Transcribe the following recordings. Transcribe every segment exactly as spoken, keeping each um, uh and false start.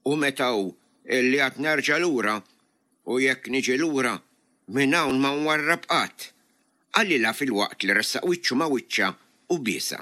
U metaw illi għat nerġa' lura u jekk niġi lura minn hawn ma nwarrab qatt. Għallila fil-waqt li ressaq wiċċu ma' wiċċa u biesa.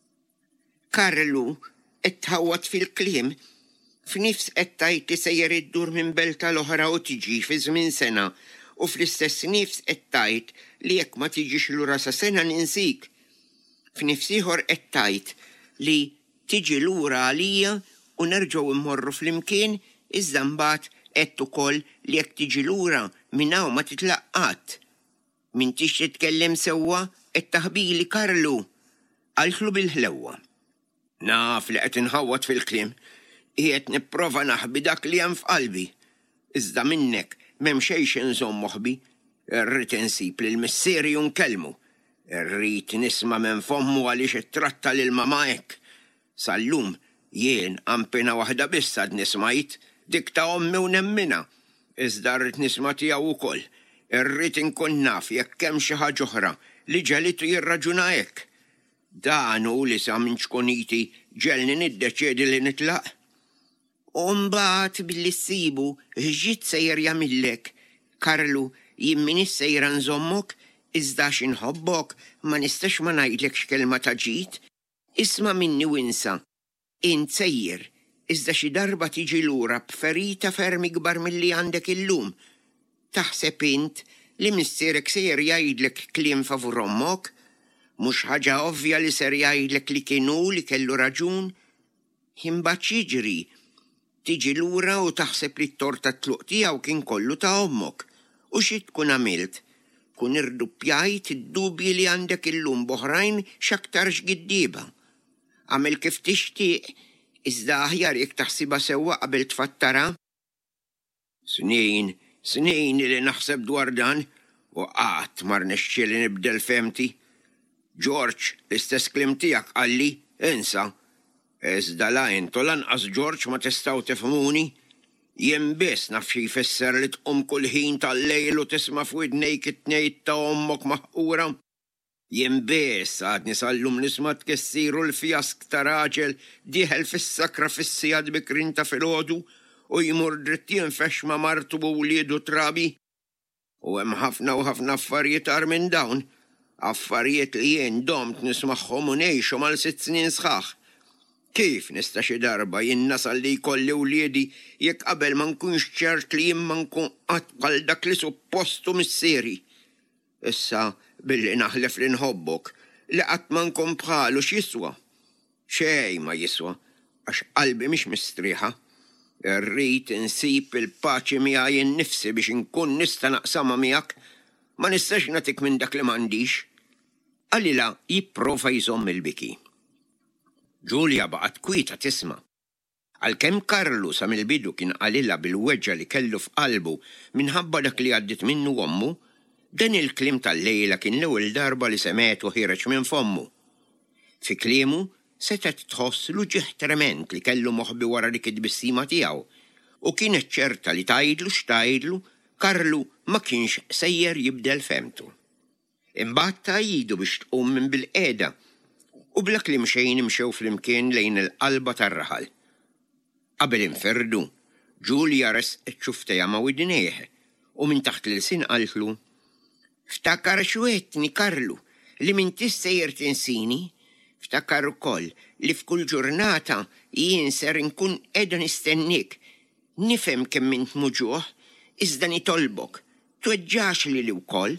Karlu qed tħawwad fil-kliem f'nifs qed tgħid li sejjer iddur minn belta l-oħra u tiġi fi żmien sena u fl-istess nifs qed tgħid li jekk ma tiġix lura sa sena ninsik. F'nifs ieħor qed tgħid li tiġi lura għalija u nerġgħu immorru flimkien iżda mbagħad qed ukoll li jekk tiġi lura minn hawn ma titlaq qatt. M'intix titkellem sewwa qed taħbili Karlu. Qaltlu bil-ħlewwa. Naf li qed inħawwad fil-kliem, qiegħed nipprova naħbi dak li hemm f'qalbi. Iżda minnek m'hemm xejn inżomm moħħbi, irrid insib lil missieri u nkellmu. Irrid nisma' minn fommu għaliex ittratta lil mama hekk. Sal-lum jien ampina waħda biss għad nismajt dik ta' ommi u nemmina. Iżda rrid nisma' tiegħu wkoll. Irrid inkun naf jekk hemm xi ħaġa oħra li ġelitu jirraġuna hekk. Dan hu li sa minn xkoniti ġelni niddeċiedi li nitlaq. U mbagħad billi ssibu ħġiet sejjer jagħmillek. Karlu, jien min issejra nżommok, iżda xi nħobbok ma nistax ma ngħidlek x'kelma ta' ġid. Isma' minni winsa. Int sejjer, iżda xi darba tiġi lura b'ferita ferm ikbar milli għandek illum. Taħseb int li missierek sejjer jgħidlek kliem favur ommok? Mhux ħaġa ovvja li ser jgħidlek li kienu li kellu raġun? Imbagħad jiġri. Tiġi lura u taħseb li t-torta tluq tiegħu kien kollu ta' ommok. U xi tkun għamilt? Kun irduppjajt id-dubji li għandek illum b'oħrajn x'aktar x'giddieba. Għamel kif tixtieq, iżda aħjar jekk taħsibha sewwa qabel tfattara. Snin, snin li naħseb dwar dan u qatt ma rnexxieli nibdel femti. George, l-istess kliem tiegħek qalli, insa. Iżda la intu lanqas George ma tistgħu tifhmuni. Jien biss naf xi jfisser li tqum kull ħin tal-lejl u tisma' f'widnejk it-tnejt ta' ommok maħqura. Jien biss għadni sal-lum nisma' tkessiru l-fjask ta' raġel dieħel fis-sakra fis-sigħat bikrin ta' filgħodu u jmur dritt jinfex ma' martu u wliedu trabi. U hemm ħafna u ħafna affarijiet ar minn dawn. Affarijiet li jien domt nismagħhom u ngħixu mal sitt snin sħaħ. Kif nista' xi darba jien nasal li jkolli wliedi jekk qabel ma nkunx ċert li jien ma nkun qatt bħal dak li suppostu missieri. Issa billi naħlef li nħobbok li qatt ma nkun bħalu x'jiswa. Xejn ma jiswa għax qalbi mhix mistrieħa. Irrid insib il-paċi miegħi innifsi biex inkun nista' naqsamha miegħek. Ma nistax nagħtik minn dak li m'għandix. Għalila jipprova jżomm il-biki. Ġulja baqgħet kwieta tisma'. Għalkemm Karlu sa mill-bidu kien qalilha bil-weġġa li kellu f'qalbu minħabba dak li għaddit minnu ommu, dan il-kliem tal-lejla kien l-ewwel darba li semetu ħireġ minn fommu. Fi kliemu setet tħoss lu ġieħ trement li kellu moħbi wara dik id-bissima tiegħu u kienet ċerta li tgħidlu x'tgħidlu Karlu ma kienx sejjer jibdel femtu. Imbagħad tgħidu biex tqum minn bil-qiegħda u bla kliem xejn imxew flimkien lejn il-qalba tar-raħal. Qabel inferdu, Ġulja resqet xuftejha ma' widnejh u minn taħt l-sin qaltlu: Ftakar x'wettni Karlu li minn tissejjer tinsini, ftakar ukoll li f'kull ġurnata jien ser nkun qiegħda nistennik. Nifhem kemm int muġuħ, iżda nitolbok, tweġġax li li wkoll.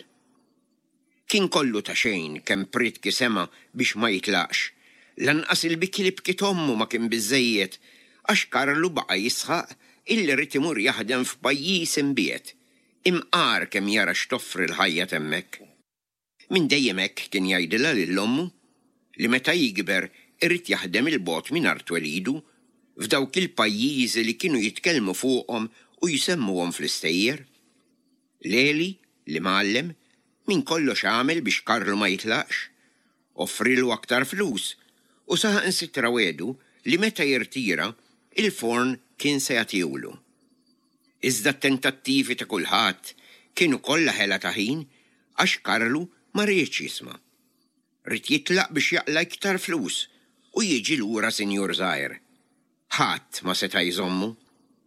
Kien kollu ta' xejn kemm pritki sema biex ma jitlaqx. Lanqas il-biki li bkiet ommu ma kien biżejjed għax Karlu baqa' jisħaq illi rid imur jaħdem f'pajjiż imbiet. Imqar kemm jara x'toffri l-ħajja hemmhekk. Min dejjem hekk kien jgħidilha lill-ommu li meta jikber irid jaħdem il-bogħod mingħajr twelidu f'dawk il-pajjiżi li kienu jitkellmu fuqhom u jisemmuhom fl-istejjer. Leli li mgħallem min kollox għamel biex Karlu ma jitlaqx, offrilu aktar flus u saħansitra wedu li meta jirtira il-forn kien se jagħtiwlu. Iżda t-tentattivi ta' kulħadd kienu kollha ħela ta' ħin għax Karlu ma rridx jisma'. Rid jitlaq biex jaqla iktar flus u jiġi lura Sinjur Żgħir. Ħadd ma seta' jżommu.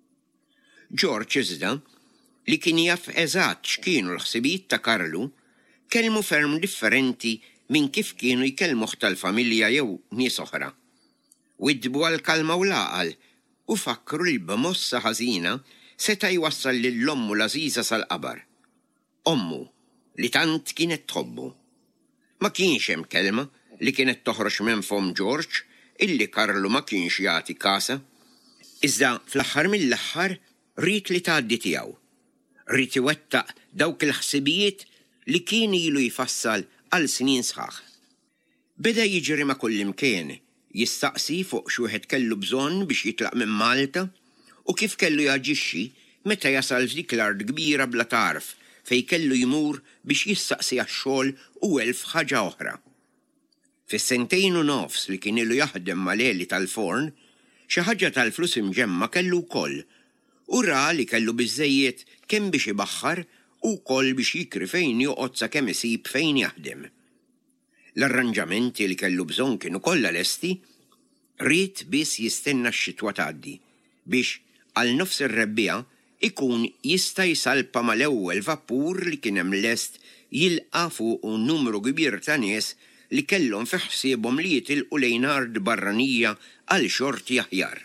George iżda, li kien jaf eżatt x'kienu l-ħsibijiet ta' Karlu, kelmu ferm differenti minn kif kienu jkellmuh tal-familja jew nies oħra. Widbu għal-kalma u l-għaqal u fakkru li b'mossa ħażina seta' jwassal lill-ommu l-għażiża sal-qabar. Ommu li tant kienet tħobbu. Ma kienx hemm kelma li kienet toħroġ minn fom George illi Karlu ma kienx jagħti kasa. Iżda fl-aħħar mill-aħħar rid li tgħaddi tiegħu. Rid iwettaq dawk il-ħsibijiet li kien ilu jfassal għal snin sħaħ. Beda jiġri ma' kull imkien, jistaqsi fuq xi wieħed kellu bżonn biex jitlaq minn Malta u kif kellu jaġixxi meta jasal f'dik l-ard kbira bla tarf fejn kellu jmur biex jistaqsi għax-xogħol u elf ħaġa oħra. Fis-sentejn u nofs li kien ilu jaħdem mal-eli tal-forn, xi ħaġa tal-flus imġemma kellu wkoll u ra li kellu biżżejjed kemm biex ibaħħar u wkoll biex jikri fejn joqgħod sakemm isib fejn jaħdem. L-arranġamenti li kellu bżonn kienu kollha lesti, rid biss jistenna x-xitwa tgħaddi biex għal nofs ir-rebbija ikun jista' jsalpa mal-ewwel vappur li kien hemm lest jilqa' fuq numru kbir ta' nies li kellhom fi ħsiebhom li jitilqu lejn ard barranija għal xorti aħjar.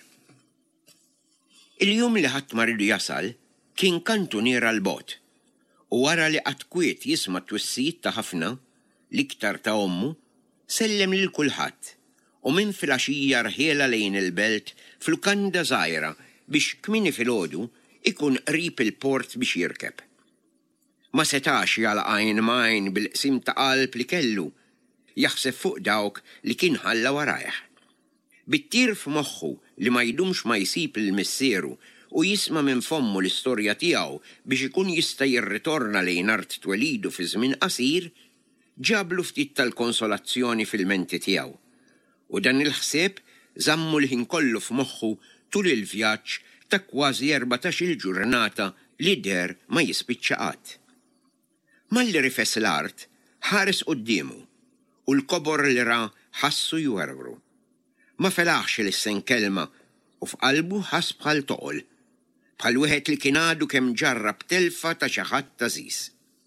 Il-jum li ħadd ma ridu jasal kien kantunier għal bot u wara li qatt kwiet jisma' twissijiet ta' ħafna l-iktar ta' ommu, sellem lil kulħadd u minn filgħaxija rħiela lejn il-belt fl-lukanda żgħira biex kmieni filgħodu ikun qrib il-port biex jirkeb. Ma setax jagħlaq għajn m'għajn bil-qsim ta' qalb li kellu, jaħseb fuq dawk li kien ħalla warajh. Bittir f'moħħu li ma jdumx ma jsib il-missieru u jisma' minn fommu l-istorja tiegħu biex ikun jista' jirritorna lejn art twelidu fi żmien qasir, ġablu ftit tal-konsolazzjoni fil-menti tiegħu. U dan il-ħsieb żammu l-ħin kollu f'moħħu tul il-vjaġġ ta' kważi erbatax-il ġurnata li der ma jispiċċa qatt. Malli rifes l-art ħares qudiemu u l-kobor li ra ħassu jwerwru. Ma felaħx li s-senkelma u f'qalbu ħass bħal toqol, bħal wieħed li kien għadu kemm ġarrab telfa ta' xi ħadd tażis.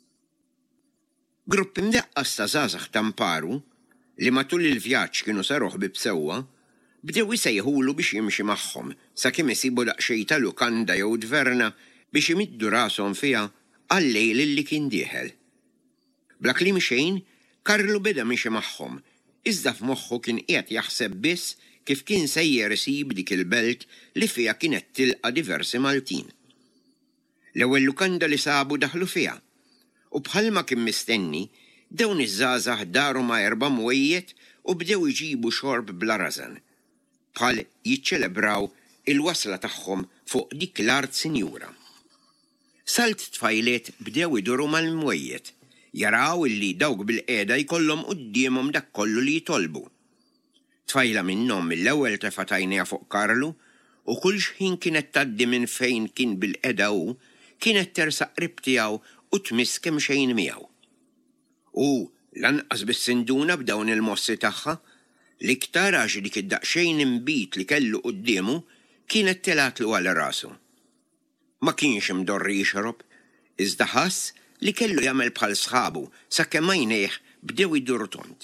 Grupp imdeqqas ta' żgħażagħ ta' mparu li matul il-vjaġġ kienu saruh bibsewwa bdew isejħulu biex jimxi magħhom sakemm isibu daqsxejn ta' lukanda jew dverna biex imiddu rashom fiha għal-lejl li kien dieħel. Bla kliem xejn, Karlu beda mixi magħhom, iżda f'moħħu kien qiegħed jaħseb biss kif kien sejjer isib dik il-belt li fiha kienet tilqa' diversi Maltin. L-ewwel lukanda li sabu daħlu fiha u bħalma kien mistenni dawn iż-żgħażagħ daru ma' erba' mwejjed u bdew iġibu xorb bla rażan, bħal jiċċelebraw il-wasla tagħhom fuq dik l-art sinjura. Salt tfajliet bdew iduru mal-mwejjed, jaraw illi dawk bil-qiegħda jkollhom qudiemhom dak kollu li jitolbu. Tfajla minnhom mill-ewwel tefgħet għajnejha fuq Karlu u kull xħin kienet tgħaddi minn fejn kien bil-qiegħda hu kienet tersaq qrib tiegħu u tmiss kemm xejn miegħu. U lanqas bis-sinduna b'dawn il-mossi tagħha l-iktar għax dik id-daqsxejn imbit li kellu qudiemu kienet telatlu għal rasu. Ma kienx imdorri jixrob, iżda ħass li kellu jagħmel bħal sħabu sakemm għajnejh bdew iduru tont.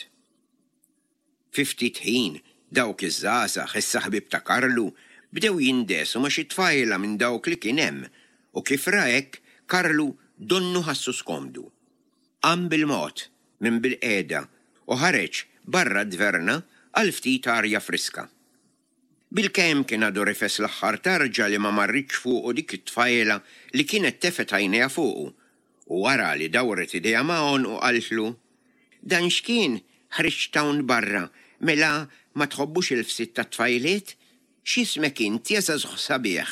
Fi ftit ħin dawk iż-żgħażagħ is-saħbieb ta' Karlu bdew jindesu ma' xi tfajla minn dawk li kien hemm u kif ra hekk Karlu donnu ħassu skomdu. Qam bil-mod minn bil-qiegħda u ħareġ barra dverna għal ftit arja friska. Bil-kemm kien għadu rifes l-aħħar tarġa li ma marritx fuqu dik it-tfajla li kienet tefet għajnejha fuqu u wara li dawret idejha magħhom u qaltlu: "Dan x'kien ħriġ tawn barra mela ma tħobbux il-fsit ta' tfajliet? X'ismek inti għażagħ sabiħ?"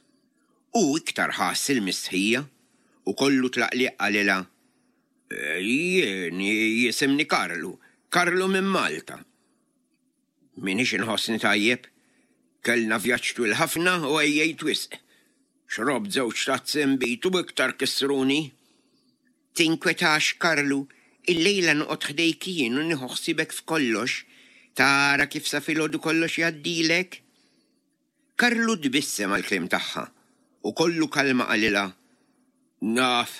U iktar ħass il-mistħija u kollu tlaqliq għalilha: "Jien jisimni Karlu, Karlu minn Malta." Minix inħossni tajjeb, kellna vjaġġ twil ħafna u għejjejt wisq. Xrob żewġ tazzi nbitu b'iktar kissruni. Tinkwetax Karlu, il-lejla noqgħod ħdejk jien u nieħu ħsiebek f'kollox, tara kif sa filgħodu kollox jgħaddilek. Karlu dbissem għall-kliem tagħha u kollu kalma għalila. Naf,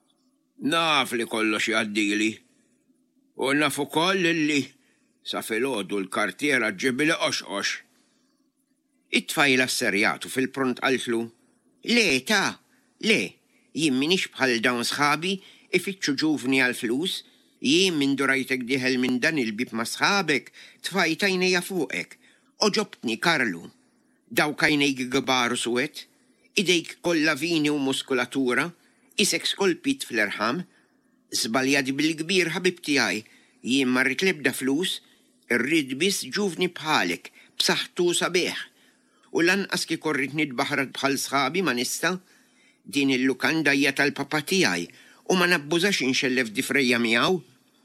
naf li kollox jgħaddili. U naf ukoll li sa filgħodu l-kartiera ġibili qoxqox. It-tfajla s-serjatu fil-pront qaltlu. Le, ta, le, jien minix bħal dawn sħabi ifittxu ġuvni għal-flus, jien min durajtek diħel minn dan il-bib ma sħabek, tfajtajnija fuqek. Oġobtni, Karlu. Daw kajnejk gbaru suwet, idejk kolla vini u muskulatura, isek skolpit fl-erħam, zbaljadi bil-kbir ħabib tijaj, jien marrit lebda flus, irrid bis ġuvni bħalek, b'saħħtu sabiħ. U lanqas ki korrit nidbaħrat bħal sħabi ma nista, din il-lukanda hija tal-papa tijaj, u ma nabbużax inxellef difrejja miegħu.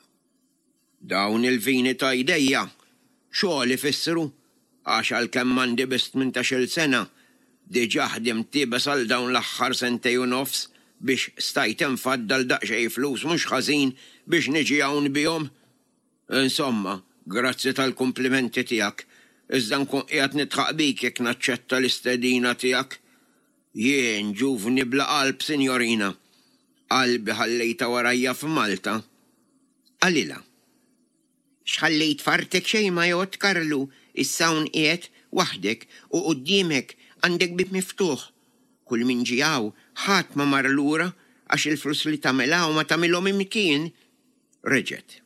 Dawn il-vini ta' idejja, xogħol ifissru, għax għalkemm m'għandi bis tmintax-il sena, diġà ħdimt tibes għal dawn l-aħħar sentej u nofs biex stajt infaddal daqsxejn flus mhux ħażin biex niġi hawn bihom. Insomma, grazzi tal-kumplimenti tiegħek, iżda nkun qiegħed nitħaq bik jekk naċċetta l-istedina tiegħek. Jien ġuvni bla qalb, sinjorina. Qalbi ħallejta warajja f'Malta. Għalila. X'ħallejt fartek xejn ma jgħod, Karlu, is-sawn qiegħed waħdek u quddiemek għandek bib miftuħ. Kull min ġijaw ħadd ma mar lura għax il-flus li tagħmilha u ma tagħmilhom imkien. Reġgħet.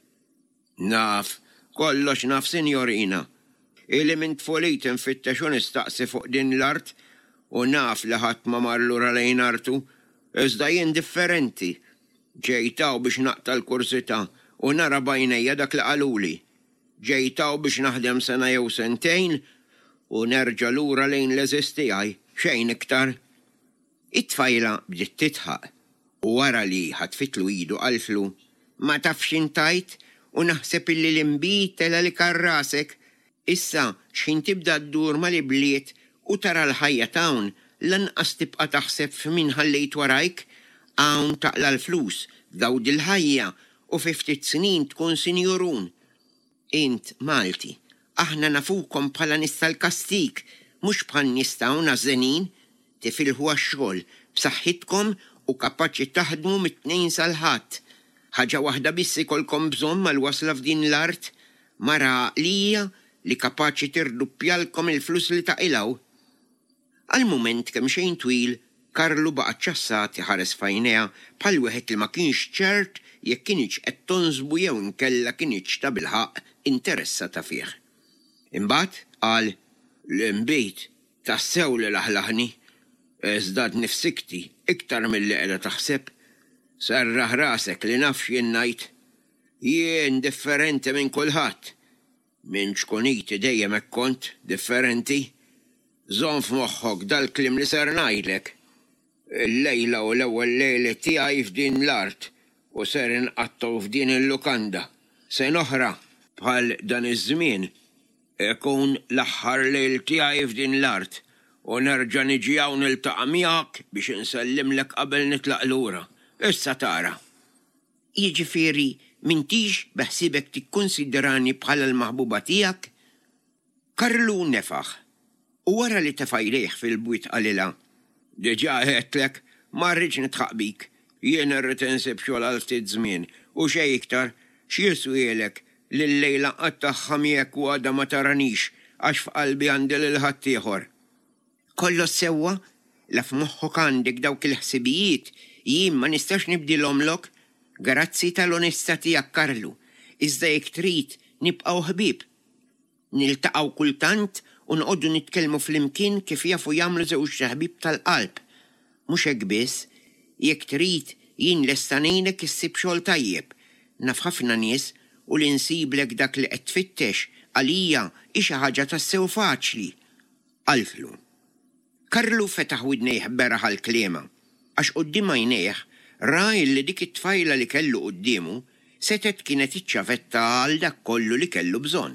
Naf, kollox naf, sinjorina. Ili minn tfolit infittex u nistaqsi fuq din l-art u naf li ħadd ma mar lura lejn artu, iżda jien differenti. Ġejtaw biex naqta l-kursità u nara bajnejja dak li qaluli. Ġejtaw biex naħdem sena jew sentejn u nerġa' lura lejn l-eżiz tiegħi, xejn iktar. It-tfajla bdiet titħaq u wara li ħatfitlu idu qaltlu, ma tafx intajt u naħseb illi l-imbit tela li karrasek. Issa x'in tibda ddur mal-ibliet u tara l-ħajja tawn lanqas tibqa' taħseb f'min ħallejt warajk, hawn taqla l-flus dawd il-ħajja u fi ftit snin tkun sinjurun. Int Malti, aħna nafukom bħala nista l-kastik, mhux bħal nistgħu nażenin, tifilħu għax-xogħol b'saħħitkom u kapaċi taħdmu mit-tnejn sal-ħadd. Ħaġa waħda biss ikolkom bżonn mal-wasla f'din l-art, mara lija li kapaċi tirduppjalkom il-flus li taqilgħu. Għal-mument kemm xejn twil, Karlu baqa' ċassat ħares fajnejha bħal wieħed li ma kienx ċert jekk kienx qed tonżbu jew inkella kienx ta' bilħaq interessata fih. Imbagħad qal l-imbejt tassew li laħlaħni, iżda nifsikti iktar milli qiegħda taħseb. Serraħ rasek li nafx jien ngħid. Jien differenti minn kulħadd. Minn xkuniti dejjem hekk kont differenti. Żomm f'moħħok dal-kliem li ser ngħidlek. Il-lejla u l-ewwel lejla tiegħi f'din l-art u ser inqattaw f'din il-lukanda. Sen oħra bħal dan iż-żmien ikun l-aħħar lejl tiegħi f'din l-art u nerġa' niġi hawn niltaqa' miegħek biex insellimlek qabel nitlaq lura. Issa tara. Jiġifieri m'intix beħsibek tikkunsidrani bħala l-maħbuba tiegħek? Karlu nefaħ u wara li tefajlejh fil-bwiet qalilha. Diġà għedtlek ma rridx nitħaq bik, jien irrid insib xogħol għal ftit żmien u xejn iktar x'jiswielek li l-lejla qattaħħa miegħek u għadha ma taranix għax f'qalbi għandi lil ħadd ieħor. Kollox sewwa, la f'moħħok għandek dawk il-ħsibijiet jien ma nistax nibdilhomlok, grazzi tal-onestà tiegħek Karlu, iżda jekk trid nibqgħu ħbieb. Niltaqgħu kultant u nqogħdu nitkellmu flimkien kif jafu jagħmlu żewġ ħbieb tal-qalb. Mhux hekk biss, jekk trid jien lesta ngħinek issib xogħol tajjeb. Naf ħafna nies u li nsiblek dak li qed tfittex għalija hi xi ħaġa tassew faċli. Qaltlu. Karlu fetaħ widnejh beraħ għall-kliema għax quddiem għajnejh ra li dik it-tfajla li kellu quddiemu setet kienet iċċavetta għal dak kollu li kellu bżonn.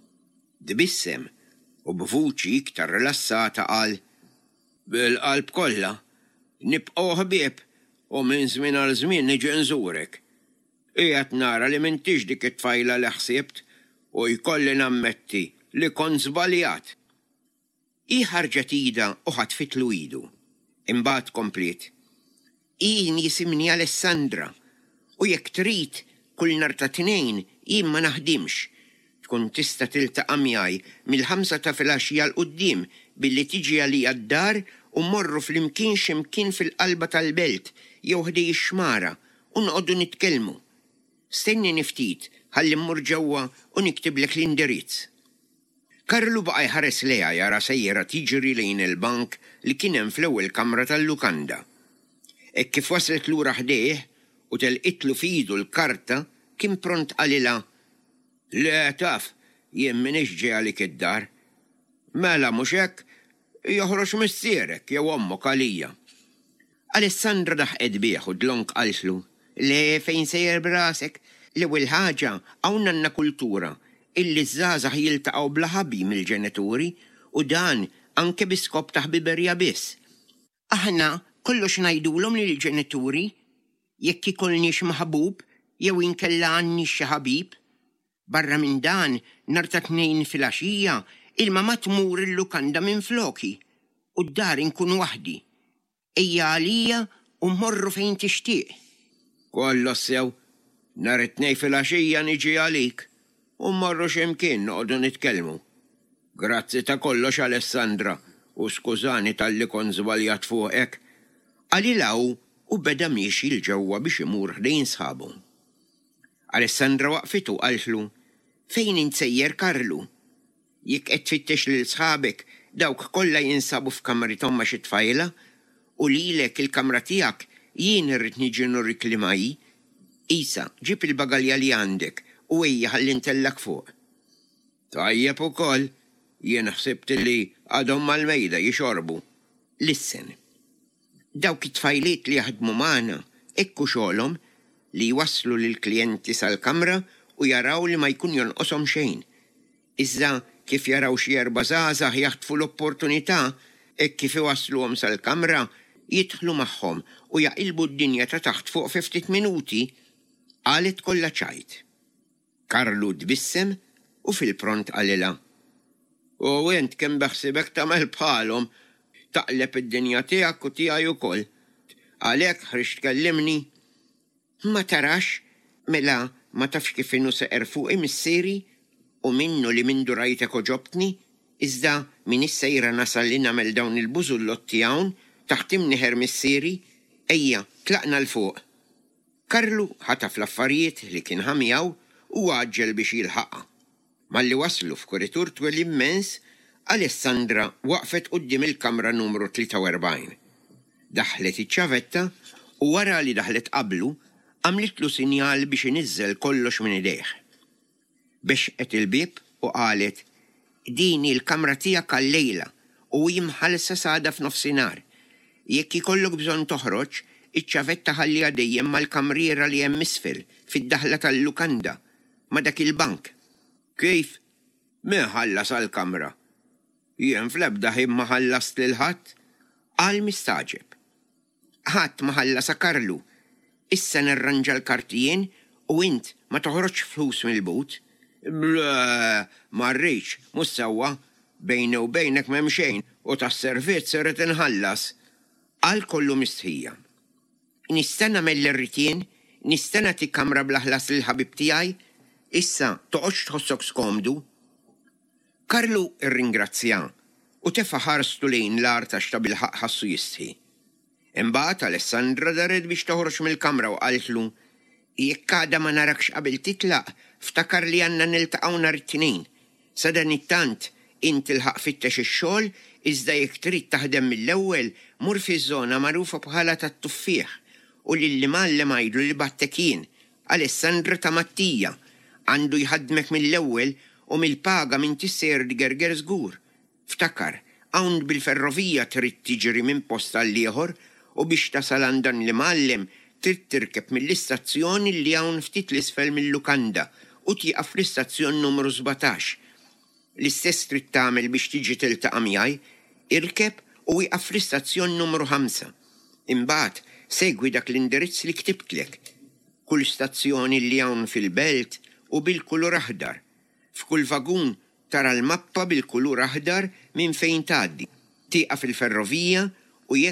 Dibissem u b'vuċi iktar rilassata qal: bil-qalb kollha, nibqgħu ħbieb u minn żmien għal żmien niġi nżurek. Qiegħed nara li m'intix dik it-tfajla li ħsibt u jkolli nammetti li kont żbaljat. Hi ħarġet ida u ħatfitlu idu. Imbagħad komplet. Jien jisimni Alessandra u jekk trid kull nhar ta' tnejn jien ma naħdimx. Tkun tista' tiltaqa' miegħi mill-ħamsa ta' filgħaxija l quddiem billi tiġi għalija d-dar u mmorru flimkien x'imkien fil-qalba tal-belt jew ħdej ix-xmara u noqogħdu nitkellmu. Stenni ftit ħalli mmur ġewwa u niktiblek l-indirizz. Karlu baqa' jħares lejha jara sejjera tiġri lejn il-bank li kien hemm fl-ewwel kamra tal-lukanda. Hekk kif waslet lura ħdejh u telqitlu f'idu l-karta kien pront qalilha: "Le taf, jien m'iniex ġej għalik id-dar." "Mela mhux hekk, joħroġ missierek jew ommok għalija." Alessandra daħqet bih u dlonk qaltlu: "Le fejn sejjer brasek, l-ewwel ħaġa hawn għandna kultura illi żgħażagħ jiltaqgħu bla ħabib mill-ġenituri u dan anke biskop ta' ħbiberja biss. Aħna kollox ngħidulhom lill-ġenituri jekk ikollniex maħbub jew inkella għandni xi ħabib. Barra minn dan nhar ta' tnejn filgħaxija il-mama tmur il-lukanda minn floki u d-dar inkun waħdi. Ejja għalija u mmorru fejn tixtieq." "Kollox sew, nhar it-tnejn filgħaxija niġi għalik u mmorru x'imkien noqogħdu nitkellmu. Grazzi ta' kollox Alessandra u skużani tal-li kont żbaljat fuqek." Għalilaw u beda miexi l-ġewwa biex imur ħdejn sħabu. Alessandra waqfitu qaltlu: "Fejn insejjer Karlu? Jekk qed tfittex lil sħabek dawk kollha jinsabu f'kamrithom ma' xi tfajla u lilek il-kamra tiegħek jien irrid niġi nurrik li maji. Isa, ġib il-bagalja li għandek u ejja ħalli ntellak fuq." "Tajjeb ukoll, jien ħsibt li għadhom mal-mejda jixorbu." "Lissen, dawk it-tfajliet li jaħdmu magħna ekku xogħolhom li jwasslu lill-klijenti sal-kamra u jaraw li ma jkun jonqoshom xejn. Iżda kif jaraw xi erba' żgħażagħ jaħtfu l-opportunità hekk kif iwassluhom sal-kamra jidħlu magħhom u jaqilbu d-dinja ta' taħt fuq fi ftit minuti." Qalet kollha ċajt. Karlu tbissem u fil-pront qalilha: "U int kemm beħsibek tagħmel bħalhom, taqleb id-dinja tiegħek u tiegħi wkoll. Għalhekk ħriġ tkellimni." "Ma tarax, mela ma tafx kif inhu seqer fuqi missieri u minnu li mindu rajtek u ġobtni, iżda min issejra nasal li nagħmel dawn il-bużullotti hawn taħt imnieħer missieri, ejja tlaqna l-fuq." Karlu ħataf l-affarijiet li kien ħamijaw u għaġġel biex jilħaqha. Malli waslu f'kuritur twel immens, Alessandra waqfet quddiem il-kamra numru tlieta u erbgħin. Daħlet iċ-ċavetta u wara li daħlet qablu għamlitlu sinjal biex inizzel kollox minn idejh. Bexqet il-bib u qalet: "Dini l-kamra tiegħek għal-lejla u jimħalsa sada f'nofsinhar. Jekk ikollok bżonn toħroġ, iċ-ċavetta ħallija dejjem mal-kamriera li hemm isfel fid-daħla tal-lukanda ma' dak il-bank." "Kif? Min ħallas għall-kamra? Jien fl-ebda ħin ma ħallast lil ħadd?" Qal mistaġeb. "Ħadd ma ħallasa Karlu. Issa nirranġa l-kartijien u int ma toħroġ flus mill-but." "Bla, ma rridx, mhux sewwa, bejni u bejnek m'hemm xejn u tas-servizz irid inħallas." Qal kollu mistħija. "Nista' nagħmel l-irritien, nista' nagħti kamra bl-ħlas lill-ħabib tiegħi, issa toqgħodx tħossok skomdu." Karlu irringrazzja u tefa' ħarstu lejn l-art għax ta' bil-ħaq ħassu jistħi. Imbagħad Alessandra daret biex toħroġ mill-kamra u qaltlu: "Jekk għadha ma narakx qabel titlaq, ftakar li għandna niltaqgħu nhar it-tnejn. Sa dan it-tant inti ilħaq fittex ix-xogħol iżda jekk trid taħdem mill-ewwel mur fiż-żona magħrufa bħala tat-tuffieħ u lilli mallem għajdu li battekin Alessandra ta' Mattija għandu jħadmek mill-ewwel u mill-paga minn tisser di gerger żgur. Ftakar, hawn bil-ferrovija trid tiġri minn posta l-ieħor u biex tasal għandan li mallem trid tirkeb mill-istazzjoni li hawn ftit l-isfel mill-lukanda u tieqaf fl-istazzjon numru sebgħtax. L-istess trid tagħmel biex tiġi tiltaqa' miegħi, irkeb u wieqaf fl-istazzjon numru ħamsa. Imbagħad segwi dak l-indirizz li ktibtlek. Kull stazzjoni li hawn fil-belt u bil-kulur aħdar. F'kull vagun tara l-mappa bil-kulur aħdar minn fejn tgħaddi. Tieqaf fil-ferrovija u jekk